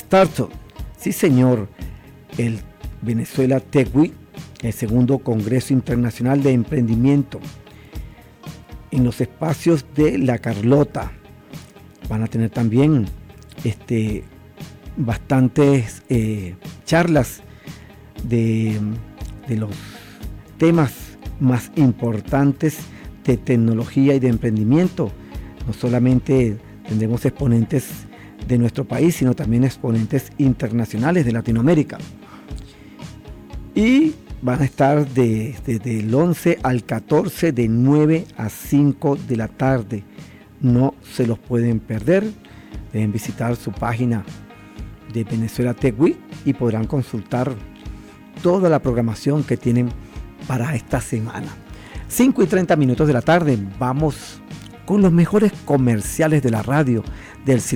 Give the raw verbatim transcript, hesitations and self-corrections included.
Startup. Sí, señor, el Venezuela Tech Week, el segundo Congreso Internacional de Emprendimiento, en los espacios de La Carlota. Van a tener también este, bastantes eh, charlas de, de los temas más importantes de tecnología y de emprendimiento. No solamente tendremos exponentes de nuestro país, sino también exponentes internacionales de Latinoamérica. Y van a estar desde de, de el once al catorce, de nueve a cinco de la tarde. No se los pueden perder. Deben visitar su página de Venezuela Tech Week y podrán consultar toda la programación que tienen para esta semana. cinco y treinta minutos de la tarde. Vamos con los mejores comerciales de la radio del